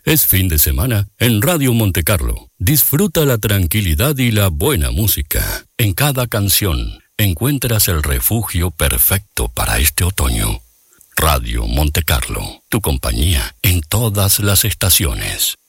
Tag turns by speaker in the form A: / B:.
A: Es fin de semana en Radio Monte Carlo. Disfruta la tranquilidad y la buena música. En cada canción encuentras el refugio perfecto para este otoño. Radio Monte Carlo, tu compañía en todas las estaciones.